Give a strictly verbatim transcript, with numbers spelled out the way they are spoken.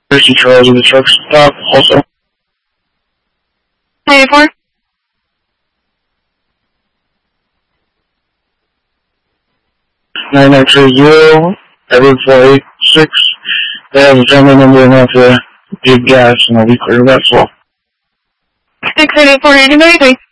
Tracy Charles in the truck stop, also. nine eight four. nine nine three zero, Edward four eight six. They have a family member enough to give gas, and I'll be clear of that, so. six eight eight four, nineteen thirty-three.